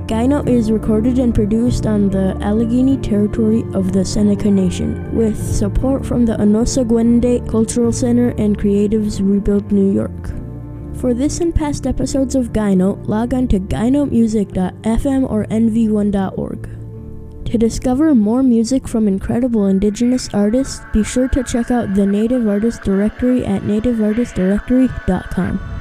Gaino is recorded and produced on the Allegheny territory of the Seneca Nation, with support from the Onosagwende Cultural Center and Creatives Rebuild New York. For this and past episodes of Gaino, log on to gainomusic.fm or nv1.org. To discover more music from incredible Indigenous artists, be sure to check out the Native Artist Directory at nativeartistdirectory.com.